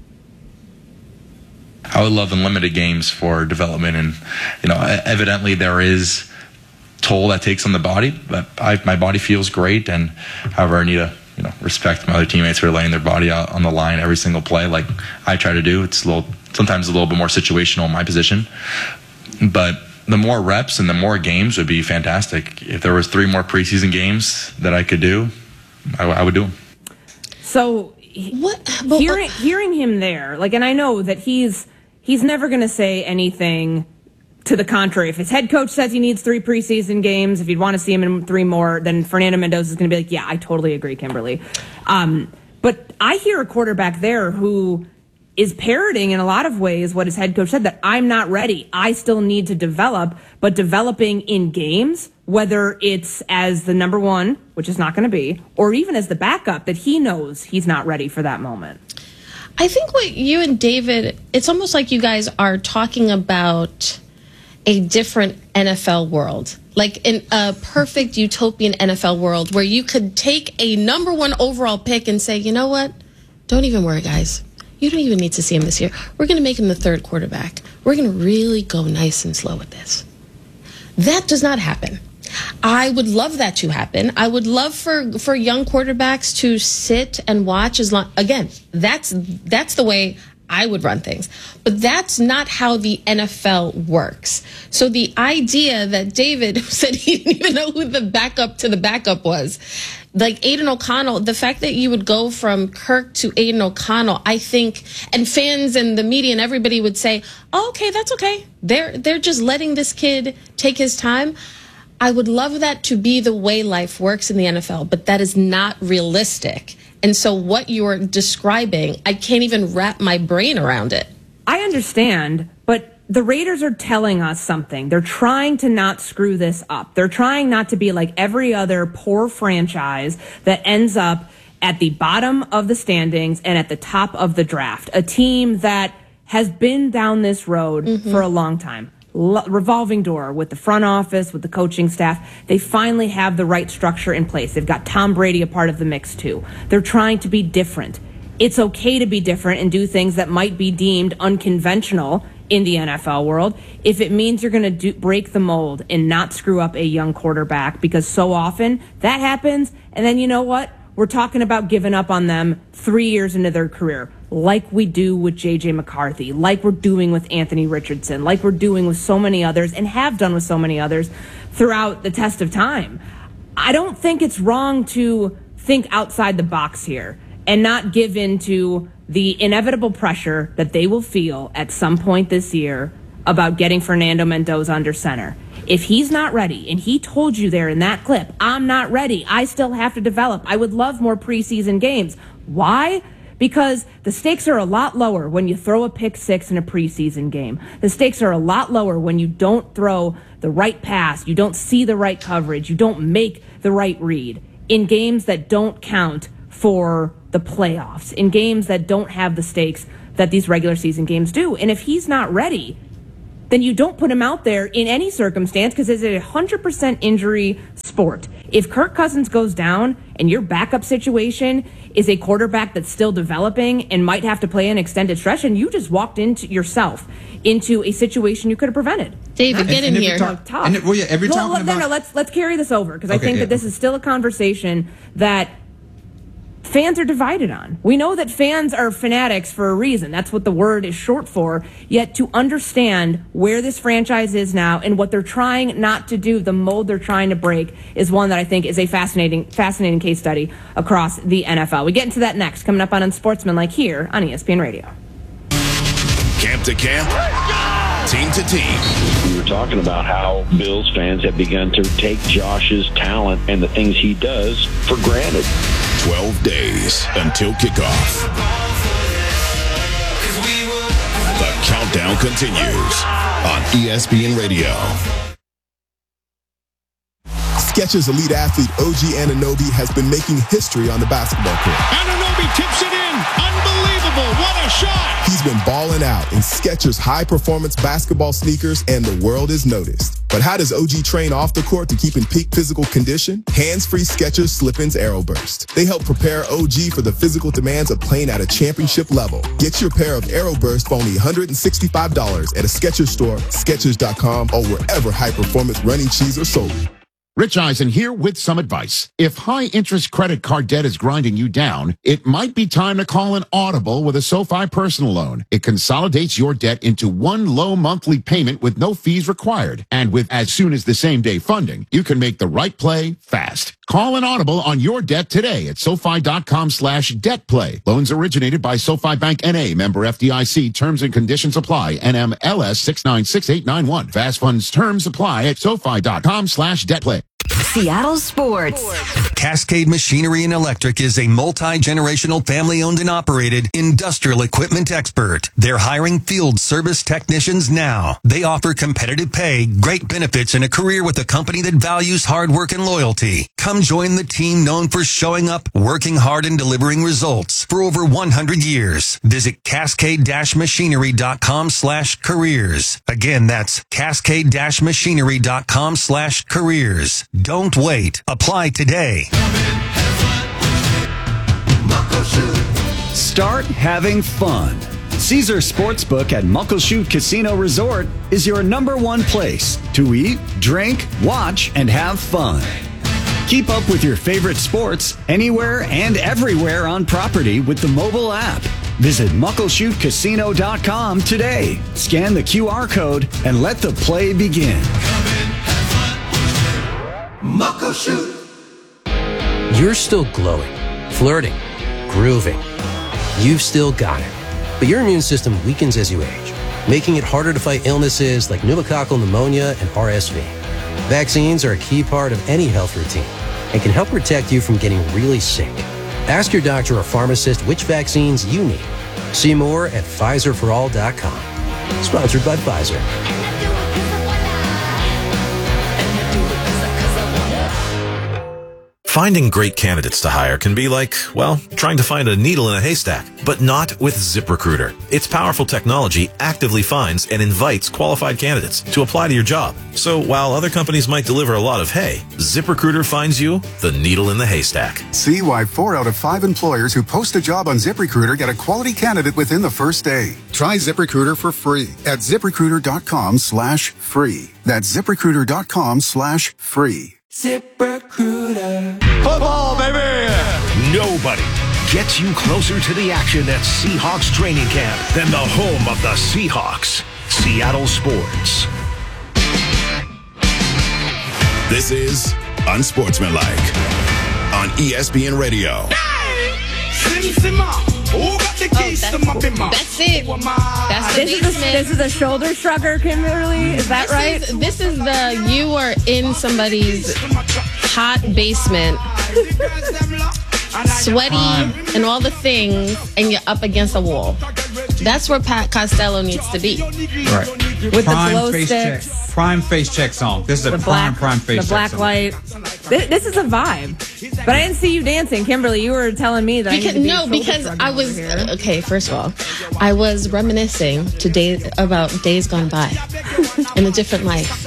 I would love unlimited games for development, and you know, evidently there is toll that takes on the body, but I, my body feels great. And however, I need to you know respect my other teammates who are laying their body out on the line every single play, like I try to do. It's a little sometimes a little bit more situational in my position, but the more reps and the more games would be fantastic. If there was three more preseason games that I could do, I, I would do them. So what hearing hearing him there, like, and I know that he's he's never going to say anything to the contrary. If his head coach says he needs three preseason games, if you'd want to see him in three more, then Fernando Mendoza is going to be like, yeah, I totally agree, Kimberly. Um, but I hear a quarterback there who is parroting in a lot of ways what his head coach said, that I'm not ready. I still need to develop, but developing in games, whether it's as the number one, which is not going to be, or even as the backup, that he knows he's not ready for that moment. I think what you and David, it's almost like you guys are talking about a different N F L world, like in a perfect utopian N F L world where you could take a number one overall pick and say, you know what? Don't even worry, guys. You don't even need to see him this year. We're going to make him the third quarterback. We're going to really go nice and slow with this. That does not happen. I would love that to happen. I would love for, for young quarterbacks to sit and watch as long. Again, that's that's the way I would run things. But that's not how the N F L works. So the idea that David said he didn't even know who the backup to the backup was, like Aiden O'Connell, the fact that you would go from Kirk to Aiden O'Connell, I think, and fans and the media and everybody would say, oh, okay, that's okay. They're they're just letting this kid take his time. I would love that to be the way life works in the N F L, but that is not realistic. And so what you're describing, I can't even wrap my brain around it. I understand, but the Raiders are telling us something. They're trying to not screw this up. They're trying not to be like every other poor franchise that ends up at the bottom of the standings and at the top of the draft. A team that has been down this road mm-hmm. for a long time. L- revolving door with the front office, with the coaching staff. They finally have the right structure in place. They've got Tom Brady a part of the mix too. They're trying to be different. It's okay to be different and do things that might be deemed unconventional in the N F L world if it means you're going to do break the mold and not screw up a young quarterback, because so often that happens, and then you know what? We're talking about giving up on them three years into their career, like we do with J J McCarthy, like we're doing with Anthony Richardson, like we're doing with so many others and have done with so many others throughout the test of time. I don't think it's wrong to think outside the box here and not give in to the inevitable pressure that they will feel at some point this year about getting Fernando Mendoza under center. If he's not ready, and he told you there in that clip, I'm not ready, I still have to develop, I would love more preseason games. Why? Because the stakes are a lot lower when you throw a pick six in a preseason game. The stakes are a lot lower when you don't throw the right pass, you don't see the right coverage, you don't make the right read in games that don't count for the playoffs, in games that don't have the stakes that these regular season games do. And if he's not ready, then you don't put him out there in any circumstance, because it's a one hundred percent injury sport. If Kirk Cousins goes down and your backup situation is a quarterback that's still developing and might have to play an extended stretch, and you just walked into yourself into a situation you could have prevented. David, get in here. Talk, and it, well, yeah, every well, talking no, about, no, let's let's carry this over, because I Okay, think yeah. that this is still a conversation that fans are divided on. We know that fans are fanatics for a reason. That's what the word is short for. Yet to understand where this franchise is now and what they're trying not to do, the mold they're trying to break, is one that I think is a fascinating, fascinating case study across the N F L. We get into that next, coming up on Unsportsmanlike here on E S P N Radio. Camp to camp, team to team. We were talking about how Bills fans have begun to take Josh's talent and the things he does for granted. twelve days until kickoff. The countdown continues on E S P N Radio. Skechers elite athlete O G Anunoby has been making history on the basketball court. Anunoby tips it in. Unbelievable. What a shot. He's been balling out in Skechers high-performance basketball sneakers, and the world is noticed. But how does O G train off the court to keep in peak physical condition? Hands-free Skechers Slip-ins Aeroburst. They help prepare O G for the physical demands of playing at a championship level. Get your pair of Aeroburst for only one hundred sixty-five dollars at a Skechers store, Skechers dot com, or wherever high-performance running shoes are sold. Rich Eisen here with some advice. If high-interest credit card debt is grinding you down, it might be time to call an Audible with a SoFi personal loan. It consolidates your debt into one low monthly payment with no fees required. And with as soon as the same day funding, you can make the right play fast. Call an Audible on your debt today at SoFi.com slash debt play. Loans originated by SoFi Bank N A, member F D I C. Terms and conditions apply. N M L S six nine six eight nine one. Fast funds terms apply at SoFi.com slash debt play. Seattle Sports. Cascade Machinery and Electric is a multi-generational family-owned and operated industrial equipment expert. They're hiring field service technicians now. They offer competitive pay, great benefits, and a career with a company that values hard work and loyalty. Come join the team known for showing up, working hard, and delivering results for over one hundred years. Visit cascade-machinery.com slash careers. Again, that's cascade-machinery.com slash careers. Don't wait. Apply today. Start having fun. Caesar Sportsbook at Muckleshoot Casino Resort is your number one place to eat, drink, watch, and have fun. Keep up with your favorite sports anywhere and everywhere on property with the mobile app. Visit muckleshoot casino dot com today. Scan the Q R code and let the play begin. Muckleshoot. You're still glowing, flirting, grooving. You've still got it. But your immune system weakens as you age, making it harder to fight illnesses like pneumococcal pneumonia and R S V. Vaccines are a key part of any health routine and can help protect you from getting really sick. Ask your doctor or pharmacist which vaccines you need. See more at Pfizer for all dot com. Sponsored by Pfizer. Finding great candidates to hire can be like, well, trying to find a needle in a haystack, but not with ZipRecruiter. Its powerful technology actively finds and invites qualified candidates to apply to your job. So while other companies might deliver a lot of hay, ZipRecruiter finds you the needle in the haystack. See why four out of five employers who post a job on ZipRecruiter get a quality candidate within the first day. Try ZipRecruiter for free at ZipRecruiter.com slash free. That's ZipRecruiter.com slash free. ZipRecruiter. Football, baby! Nobody gets you closer to the action at Seahawks training camp than the home of the Seahawks, Seattle Sports. This is Unsportsmanlike on E S P N Radio. Oh, that's, that's it. That's the this, is a, this is a shoulder shrugger, Kimberly. Is that this right? Is, this is the you are in somebody's hot basement, sweaty and all the things, and you're up against a wall. That's where Pat Costello needs to be. Right. With prime the glow face sticks. check. Prime face check song. This is a the prime, black, prime face the check black song. light. This, this is a vibe. But I didn't see you dancing, Kimberly. You were telling me that. Because, I need to be no, because shrugging I over was here. okay. First of all, I was reminiscing to days about days gone by in a different life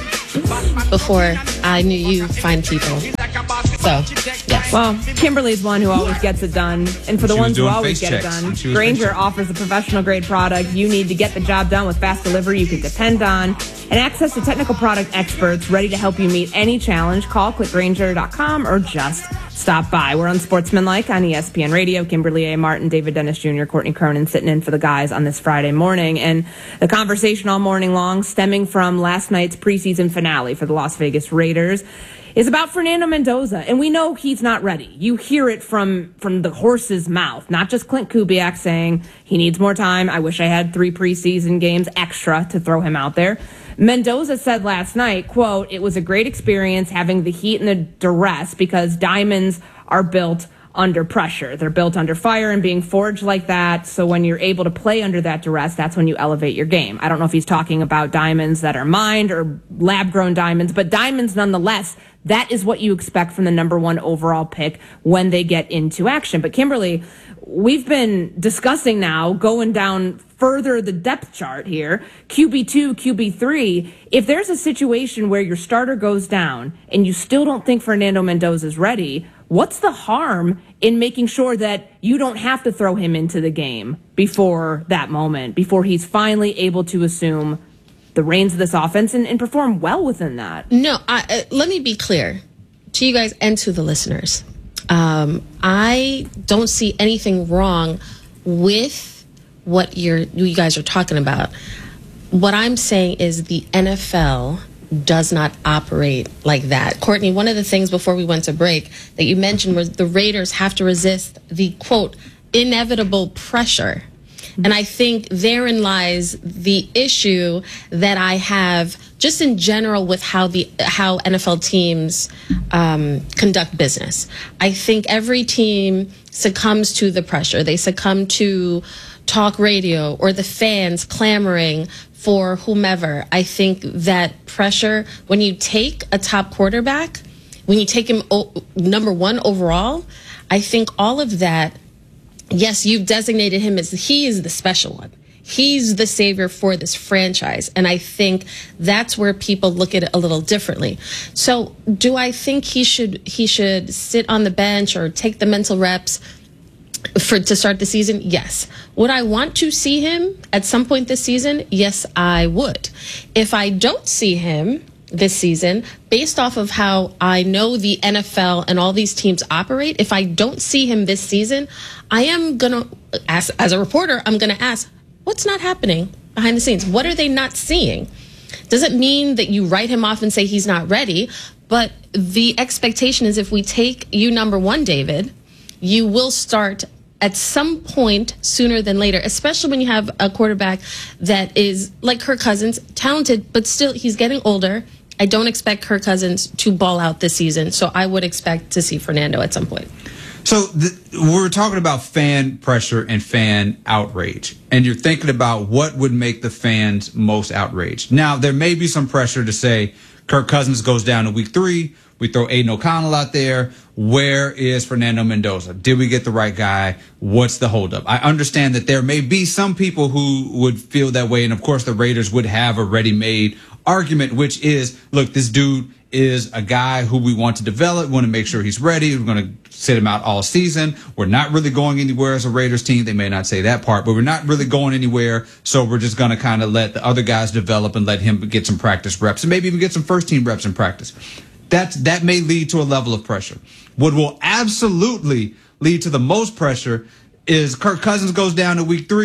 before I knew you fine people. So, yes. Well, Kimberly's one who always gets it done. And for the She was ones who doing always face get checks. it done, She was Grainger face checks. offers a professional grade product you need to get the job done with fast delivery you can depend on and access to technical product experts ready to help you meet any challenge. Call click grainger dot com or just stop by. We're on Sportsmanlike on E S P N Radio. Kimberly A. Martin, David Dennis Junior, Courtney Cronin sitting in for the guys on this Friday morning. And the conversation all morning long stemming from last night's preseason finale for the Las Vegas Raiders is about Fernando Mendoza, and we know he's not ready. You hear it from from the horse's mouth, not just Clint Kubiak saying he needs more time. I wish I had three preseason games extra to throw him out there. Mendoza said last night, quote, "It was a great experience having the heat and the duress because diamonds are built under pressure. They're built under fire and being forged like that. So when you're able to play under that duress, that's when you elevate your game." I don't know if he's talking about diamonds that are mined or lab-grown diamonds, but diamonds nonetheless. That is what you expect from the number one overall pick when they get into action. But Kimberly, we've been discussing now going down further the depth chart here, Q B two, Q B three. If there's a situation where your starter goes down and you still don't think Fernando Mendoza is ready, what's the harm in making sure that you don't have to throw him into the game before that moment, before he's finally able to assume the reins of this offense and, and perform well within that? No, I, uh, let me be clear to you guys and to the listeners. Um, I don't see anything wrong with what you're, you guys are talking about. What I'm saying is the N F L does not operate like that. Courtney, one of the things before we went to break that you mentioned was the Raiders have to resist the, quote, inevitable pressure. And I think therein lies the issue that I have just in general with how the how N F L teams um, conduct business. I think every team succumbs to the pressure. They succumb to talk radio or the fans clamoring for whomever. I think that pressure, when you take a top quarterback, when you take him o- number one overall, I think all of that, yes, you've designated him as he is the special one. He's the savior for this franchise. And I think that's where people look at it a little differently. So do I think he should he should sit on the bench or take the mental reps for to start the season? Yes. Would I want to see him at some point this season? Yes, I would. If I don't see him this season, based off of how I know the N F L and all these teams operate, if I don't see him this season, I am going to ask, as a reporter, I'm going to ask, what's not happening behind the scenes? What are they not seeing? Doesn't mean that you write him off and say he's not ready, but the expectation is if we take you number one, David, you will start at some point sooner than later, especially when you have a quarterback that is like Kirk Cousins, talented, but still he's getting older. I don't expect Kirk Cousins to ball out this season, so I would expect to see Fernando at some point. So the, we're talking about fan pressure and fan outrage, and you're thinking about what would make the fans most outraged. Now, there may be some pressure to say Kirk Cousins goes down in week three. We throw Aiden O'Connell out there. Where is Fernando Mendoza? Did we get the right guy? What's the holdup? I understand that there may be some people who would feel that way, and of course the Raiders would have a ready-made argument, which is, look, this dude is a guy who we want to develop. We want to make sure he's ready. We're going to sit him out all season. We're not really going anywhere as a Raiders team. They may not say that part, but we're not really going anywhere. So we're just going to kind of let the other guys develop and let him get some practice reps and maybe even get some first team reps in practice. That's, that may lead to a level of pressure. What will absolutely lead to the most pressure is Kirk Cousins goes down to week three.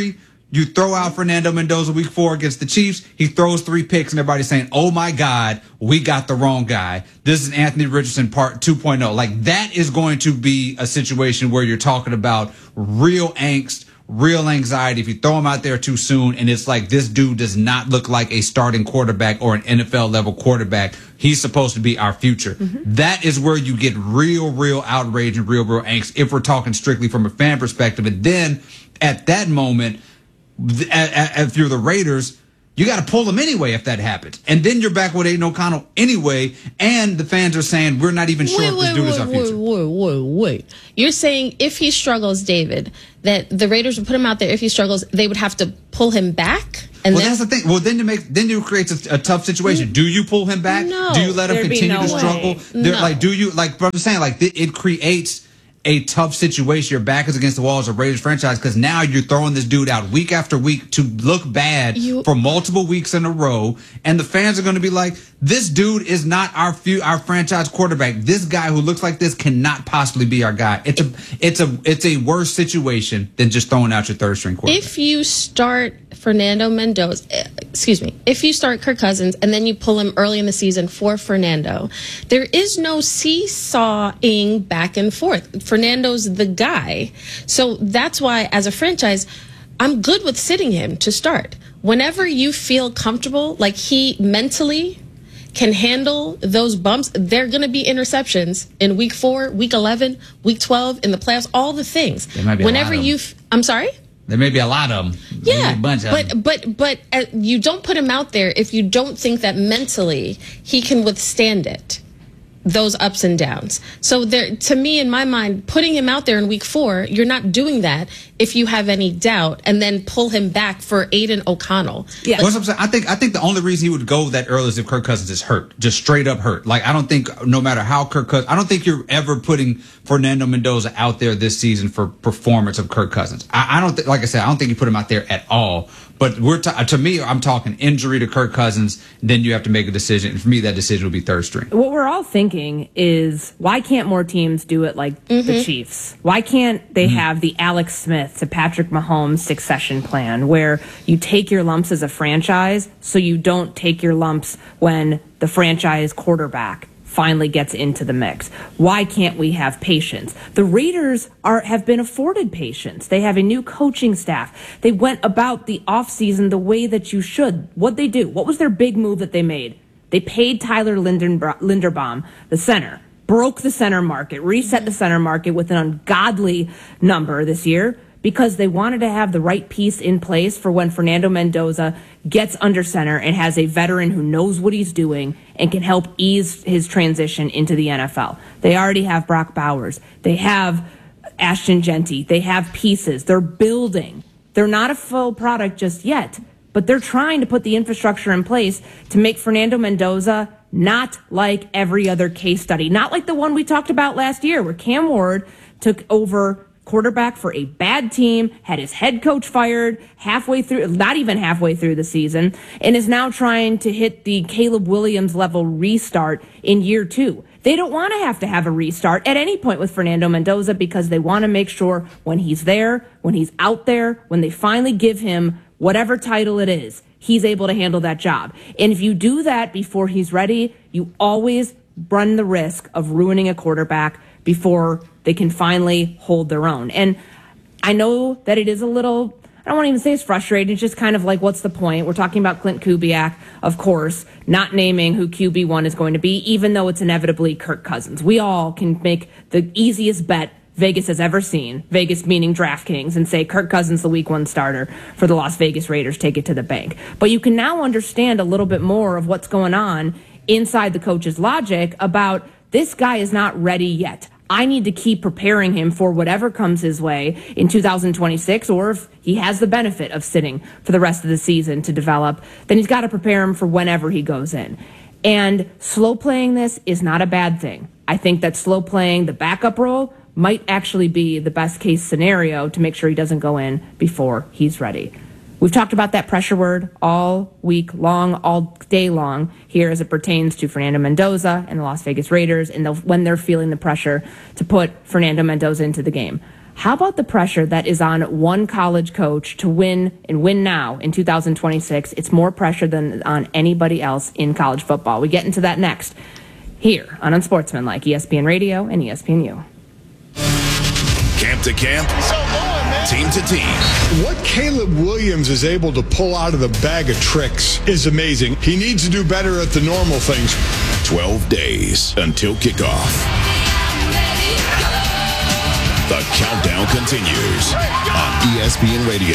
You throw out Fernando Mendoza week four against the Chiefs. He throws three picks, and everybody's saying, oh, my God, we got the wrong guy. This is Anthony Richardson part two point oh. Like, that is going to be a situation where you're talking about real angst, real anxiety if you throw him out there too soon. And it's like, this dude does not look like a starting quarterback or an N F L level quarterback. He's supposed to be our future. Mm-hmm. That is where you get real, real outrage and real, real angst if we're talking strictly from a fan perspective. And then at that moment, if you're the Raiders, you got to pull them anyway if that happens. And then you're back with Aiden O'Connell anyway, and the fans are saying, we're not even sure wait, if this wait, dude wait, is our wait, future. Wait, wait, wait. You're saying if he struggles, David, that the Raiders would put him out there. If he struggles, they would have to pull him back? And well, then, that's the thing. Well, then you make then you create a, a tough situation. Do you pull him back? No, do you let him continue no to struggle? There, no. Like, do you like? But I'm saying, like, it, it creates a tough situation. Your back is against the wall as a Raiders franchise because now you're throwing this dude out week after week to look bad you, for multiple weeks in a row, and the fans are going to be like, "This dude is not our few, our franchise quarterback. This guy who looks like this cannot possibly be our guy." It's a it's a it's a worse situation than just throwing out your third string quarterback. If you start Fernando Mendoza, excuse me, if you start Kirk Cousins and then you pull him early in the season for Fernando, there is no seesawing back and forth. Fernando's the guy. So that's why, as a franchise, I'm good with sitting him to start. Whenever you feel comfortable, like he mentally can handle those bumps, they're going to be interceptions in week four, week eleven, week twelve, in the playoffs, all the things. There might be Whenever a lot you, of f- I'm sorry? There may be a lot of them. Yeah, a bunch of but, them. but, but uh, you don't put him out there if you don't think that mentally he can withstand it, those ups and downs. So there, to me, in my mind, putting him out there in week four, you're not doing that if you have any doubt, and then pull him back for Aiden O'Connell. Yeah, that's what I'm saying. I think I think the only reason he would go that early is if Kirk Cousins is hurt, just straight up hurt. Like, I don't think, no matter how Kirk Cousins, I don't think you're ever putting Fernando Mendoza out there this season for performance of Kirk Cousins. I, I don't think, like I said, I don't think you put him out there at all. But we're t- to me, I'm talking injury to Kirk Cousins. Then you have to make a decision. And for me, that decision would be third string. What we're all thinking is, why can't more teams do it like mm-hmm. the Chiefs? Why can't they mm-hmm. have the Alex Smith to Patrick Mahomes succession plan, where you take your lumps as a franchise so you don't take your lumps when the franchise quarterback finally gets into the mix? Why can't we have patience? The Raiders are have been afforded patience. They have a new coaching staff. They went about the offseason the way that you should. What'd they do? What was their big move that they made? They paid Tyler Linden- Linderbaum, the center, broke the center market, reset the center market with an ungodly number this year, because they wanted to have the right piece in place for when Fernando Mendoza gets under center and has a veteran who knows what he's doing and can help ease his transition into the N F L. They already have Brock Bowers. They have Ashton Genty. They have pieces. They're building. They're not a full product just yet, but they're trying to put the infrastructure in place to make Fernando Mendoza not like every other case study, not like the one we talked about last year where Cam Ward took over quarterback for a bad team, had his head coach fired halfway through, not even halfway through the season, and is now trying to hit the Caleb Williams level restart in year two. They don't want to have to have a restart at any point with Fernando Mendoza, because they want to make sure when he's there, when he's out there, when they finally give him whatever title it is, he's able to handle that job. And if you do that before he's ready, you always run the risk of ruining a quarterback before they can finally hold their own. And I know that it is a little, I don't want to even say it's frustrating. It's just kind of like, what's the point? We're talking about Clint Kubiak, of course, not naming who Q B one is going to be, even though it's inevitably Kirk Cousins. We all can make the easiest bet Vegas has ever seen, Vegas meaning DraftKings, and say Kirk Cousins, the week one starter for the Las Vegas Raiders, take it to the bank. But you can now understand a little bit more of what's going on inside the coach's logic about, this guy is not ready yet. I need to keep preparing him for whatever comes his way in two thousand twenty-six, or if he has the benefit of sitting for the rest of the season to develop, then he's got to prepare him for whenever he goes in. And slow playing this is not a bad thing. I think that slow playing the backup role might actually be the best case scenario to make sure he doesn't go in before he's ready. We've talked about that pressure word all week long, all day long here as it pertains to Fernando Mendoza and the Las Vegas Raiders, and the, when they're feeling the pressure to put Fernando Mendoza into the game. How about the pressure that is on one college coach to win and win now in two thousand twenty-six? It's more pressure than on anybody else in college football. We get into that next here on Unsportsmanlike, E S P N Radio and E S P N U. Camp to camp, team to team. What Caleb Williams is able to pull out of the bag of tricks is amazing. He needs to do better at the normal things. twelve days until kickoff. The countdown continues on E S P N Radio.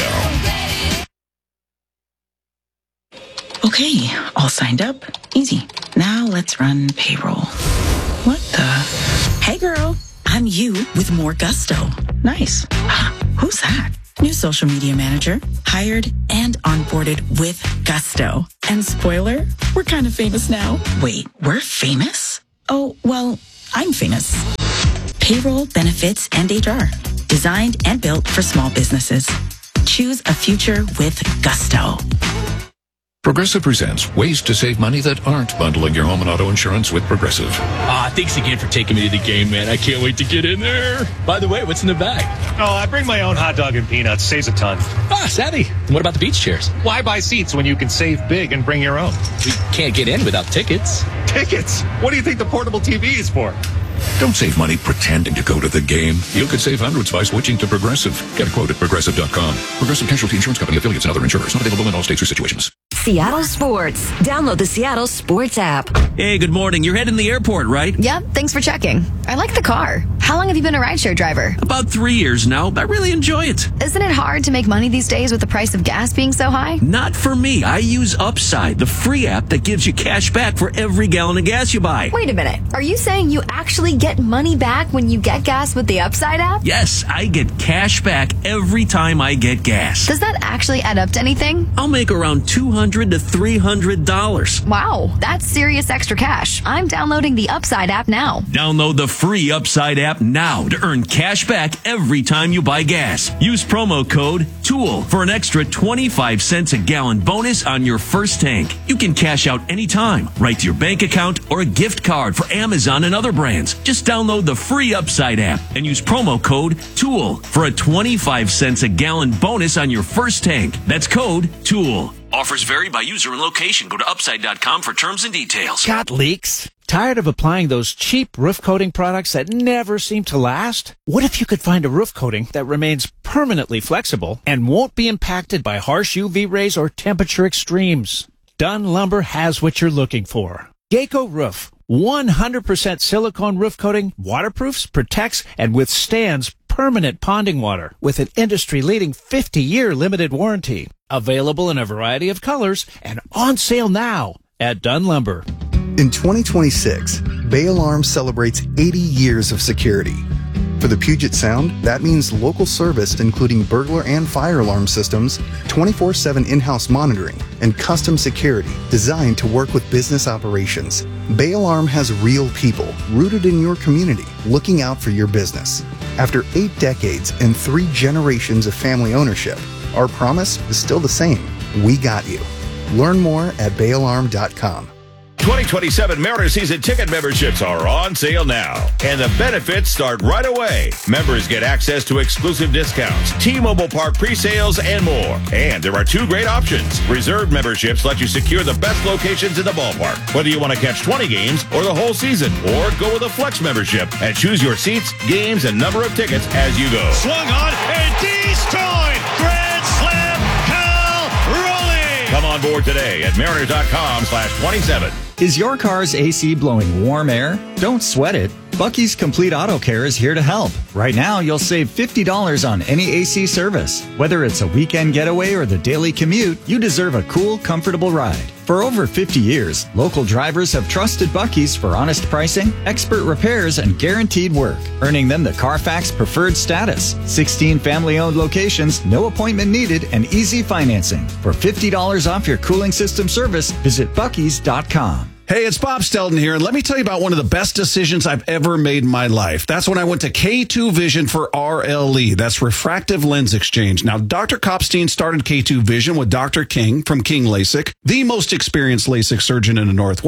Okay, all signed up. Easy. Now let's run payroll. What the? Hey girl, I'm you with more gusto. Nice. Who's that? New social media manager. Hired and onboarded with gusto. And spoiler, we're kind of famous now. Wait, we're famous? Oh, well, I'm famous. Payroll, benefits, and H R. Designed and built for small businesses. Choose a future with gusto. Progressive presents ways to save money that aren't bundling your home and auto insurance with Progressive. Ah, thanks again for taking me to the game, man. I can't wait to get in there. By the way, what's in the bag? Oh, I bring my own hot dog and peanuts. Saves a ton. Ah, savvy. What about the beach chairs? Why buy seats when you can save big and bring your own? We can't get in without tickets. Tickets? What do you think the portable T V is for? Don't save money pretending to go to the game. You could save hundreds by switching to Progressive. Get a quote at Progressive dot com. Progressive Casualty Insurance Company, affiliates, and other insurers. Not available in all states or situations. Seattle Sports. Download the Seattle Sports app. Hey, good morning. You're heading to the airport, right? Yep, thanks for checking. I like the car. How long have you been a rideshare driver? About three years now. I really enjoy it. Isn't it hard to make money these days with the price of gas being so high? Not for me. I use Upside, the free app that gives you cash back for every gallon of gas you buy. Wait a minute. Are you saying you actually get money back when you get gas with the Upside app? Yes, I get cash back every time I get gas. Does that actually add up to anything? I'll make around two hundred to three hundred dollars. Wow, that's serious extra cash. I'm downloading the Upside app now. Download the free Upside app now to earn cash back every time you buy gas. Use promo code TOOL for an extra twenty-five cents a gallon bonus on your first tank. You can cash out anytime, right to your bank account or a gift card for Amazon and other brands. Just download the free Upside app and use promo code TOOL for a twenty-five cents a gallon bonus on your first tank. That's code TOOL. Offers vary by user and location. Go to upside dot com for terms and details. Got leaks? Tired of applying those cheap roof coating products that never seem to last? What if you could find a roof coating that remains permanently flexible and won't be impacted by harsh U V rays or temperature extremes? Dunn Lumber has what you're looking for. Geico Roof. one hundred percent silicone roof coating, waterproofs, protects, and withstands permanent ponding water with an industry-leading fifty-year limited warranty. Available in a variety of colors and on sale now at Dunn Lumber. In twenty twenty-six, Bay Alarm celebrates eighty years of security. For the Puget Sound, that means local service including burglar and fire alarm systems, twenty-four seven in-house monitoring, and custom security designed to work with business operations. Bay Alarm has real people rooted in your community looking out for your business. After eight decades and three generations of family ownership, our promise is still the same. We got you. Learn more at bay alarm dot com. twenty twenty-seven Mariner season ticket memberships are on sale now, and the benefits start right away. Members get access to exclusive discounts, T-Mobile Park pre-sales, and more. And there are two great options. Reserved memberships let you secure the best locations in the ballpark, whether you want to catch twenty games or the whole season, or go with a flex membership and choose your seats, games, and number of tickets as you go. Swung on and destroyed. Grand slam. Cal Raleigh. Come on board today at mariner dot com slash twenty-seven. Is your car's A C blowing warm air? Don't sweat it. Bucky's Complete Auto Care is here to help. Right now, you'll save fifty dollars on any A C service. Whether it's a weekend getaway or the daily commute, you deserve a cool, comfortable ride. For over fifty years, local drivers have trusted Bucky's for honest pricing, expert repairs, and guaranteed work, earning them the Carfax Preferred status. sixteen family-owned locations, no appointment needed, and easy financing. For fifty dollars off your cooling system service, visit buckys dot com. Hey, it's Bob Stelton here, and let me tell you about one of the best decisions I've ever made in my life. That's when I went to K two Vision for R L E. That's Refractive Lens Exchange. Now, Doctor Kopstein started K two Vision with Doctor King from King LASIK, the most experienced LASIK surgeon in the Northwest.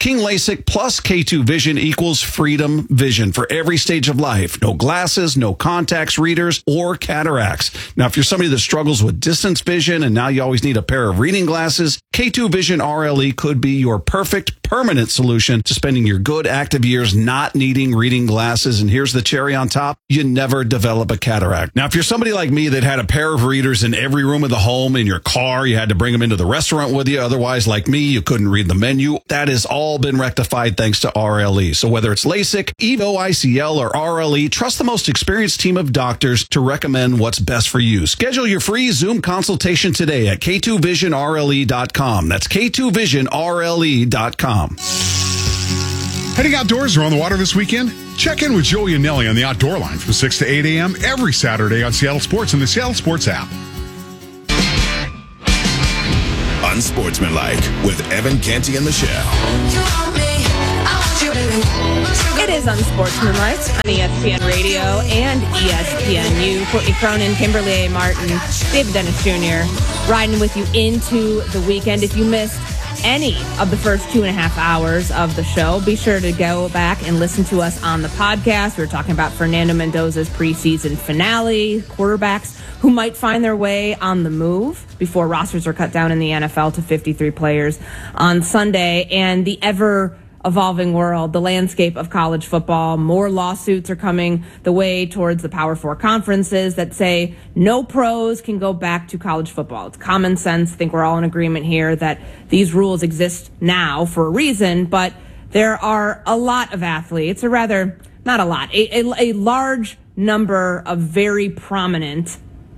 King LASIK plus K two Vision equals freedom vision for every stage of life. No glasses, no contacts, readers, or cataracts. Now, if you're somebody that struggles with distance vision and now you always need a pair of reading glasses, K two Vision R L E could be your perfect permanent solution to spending your good active years not needing reading glasses. And here's the cherry on top. You never develop a cataract. Now, if you're somebody like me that had a pair of readers in every room of the home, in your car, you had to bring them into the restaurant with you. Otherwise, like me, you couldn't read the menu. That has all been rectified thanks to R L E. So whether it's LASIK, EVO I C L, or R L E, trust the most experienced team of doctors to recommend what's best for you. Schedule your free Zoom consultation today at K two vision R L E dot com. That's K two vision R L E dot com. Heading outdoors or on the water this weekend? Check in with Joey and Nelly on the Outdoor Line from six to eight a.m. every Saturday on Seattle Sports and the Seattle Sports app. Unsportsmanlike with Evan Canty and Michelle. It is Unsportsmanlike on E S P N Radio and E S P N U. Courtney Cronin, Kimberly A. Martin, David Dennis Junior riding with you into the weekend. If you missed any of the first two and a half hours of the show, be sure to go back and listen to us on the podcast. We were talking about Fernando Mendoza's preseason finale, quarterbacks who might find their way on the move before rosters are cut down in the N F L to fifty-three players on Sunday, and the ever evolving world, the landscape of college football. More lawsuits are coming the way towards the Power Four conferences that say no pros can go back to college football. It's common sense. I think we're all in agreement here that these rules exist now for a reason, but there are a lot of athletes, or rather, not a lot, a, a, a large number of very prominent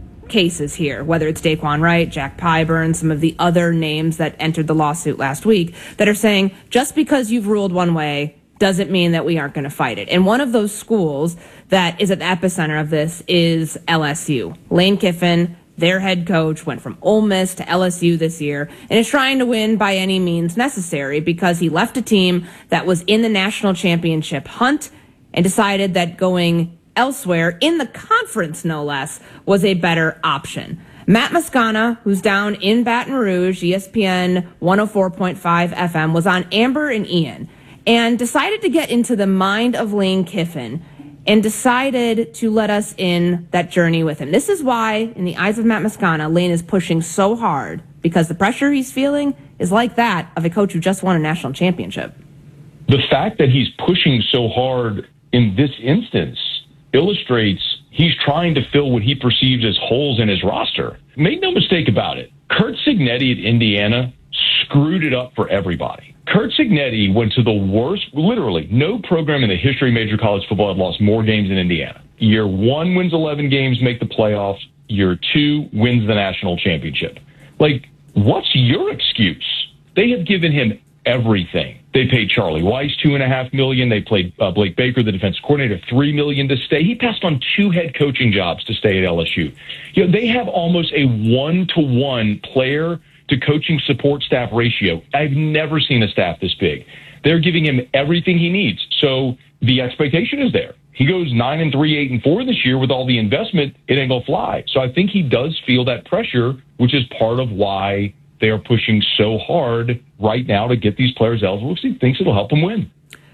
cases here, whether it's Daquan Wright, Jack Pyburn, some of the other names that entered the lawsuit last week, that are saying just because you've ruled one way doesn't mean that we aren't going to fight it. And one of those schools that is at the epicenter of this is L S U. Lane Kiffin, their head coach, went from Ole Miss to L S U this year and is trying to win by any means necessary because he left a team that was in the national championship hunt and decided that going elsewhere, in the conference no less, was a better option. Matt Moscona, who's down in Baton Rouge, E S P N one oh four point five F M, was on Amber and Ian and decided to get into the mind of Lane Kiffin and decided to let us in that journey with him. This is why, in the eyes of Matt Moscona, Lane is pushing so hard, because the pressure he's feeling is like that of a coach who just won a national championship. The fact that he's pushing so hard in this instance illustrates he's trying to fill what he perceives as holes in his roster. Make no mistake about it. Curt Cignetti at Indiana screwed it up for everybody. Curt Cignetti went to the worst, literally, no program in the history of major college football had lost more games than Indiana. Year one wins eleven games, make the playoffs. Year two wins the national championship. Like, what's your excuse? They have given him everything. They paid Charlie Weiss two and a half million. They played uh, Blake Baker, the defense coordinator, three million to stay. He passed on two head coaching jobs to stay at L S U. You know, they have almost a one-to-one player to coaching support staff ratio. I've never seen a staff this big. They're giving him everything he needs. So the expectation is there. He goes nine and three, eight and four this year with all the investment. It ain't gonna fly. So I think he does feel that pressure, which is part of why they are pushing so hard right now to get these players eligible because he thinks it'll help them win.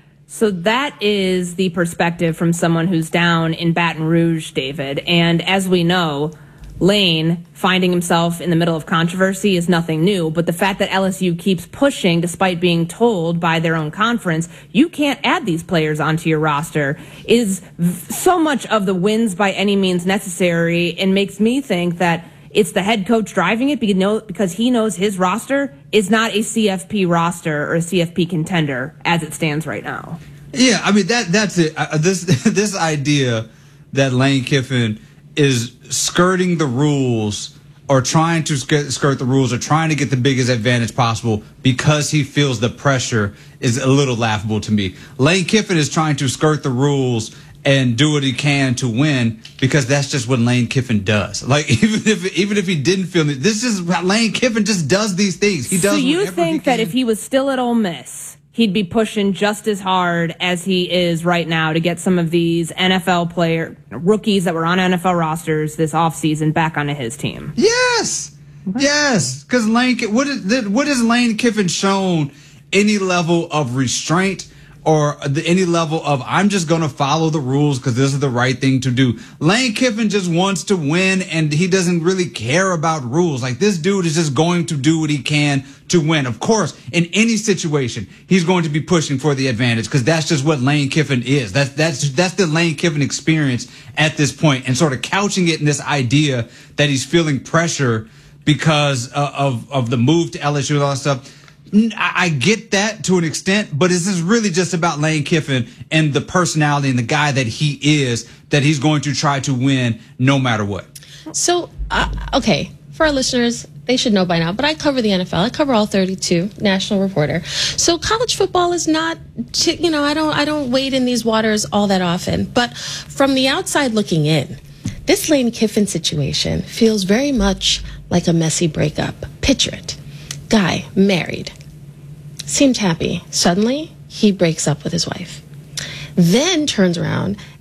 So that is the perspective from someone who's down in Baton Rouge, David. And as we know, Lane finding himself in the middle of controversy is nothing new. But the fact that L S U keeps pushing, despite being told by their own conference, you can't add these players onto your roster, is so much of the wins by any means necessary, and makes me think that it's the head coach driving it because he knows his roster is not a C F P roster or a C F P contender as it stands right now. Yeah, I mean, that that's it. Uh, this this idea that Lane Kiffin is skirting the rules or trying to sk- skirt the rules or trying to get the biggest advantage possible because he feels the pressure is a little laughable to me. Lane Kiffin is trying to skirt the rules and do what he can to win because that's just what Lane Kiffin does. Like, even if even if he didn't feel it, this is Lane Kiffin just does these things. He does. So you think that if he was still at Ole Miss, he'd be pushing just as hard as he is right now to get some of these N F L player rookies that were on N F L rosters this offseason back onto his team? Yes, okay. Yes. Because Lane, what is what has Lane Kiffin shown any level of restraint or the, any level of I'm just going to follow the rules because this is the right thing to do. Lane Kiffin just wants to win, and he doesn't really care about rules. Like, this dude is just going to do what he can to win. Of course, in any situation, he's going to be pushing for the advantage because that's just what Lane Kiffin is. That's that's that's the Lane Kiffin experience at this point, and sort of couching it in this idea that he's feeling pressure because uh, of of the move to L S U and all that stuff. I get that to an extent, but this is really just about Lane Kiffin and the personality and the guy that he is, that he's going to try to win no matter what. So, uh, okay, for our listeners, they should know by now, but I cover the N F L. I cover all thirty-two, national reporter. So college football is not, you know, I don't, I don't wade in these waters all that often. But from the outside looking in, this Lane Kiffin situation feels very much like a messy breakup. Picture it. Guy, married, seemed happy. Suddenly, he breaks up with his wife. Then turns around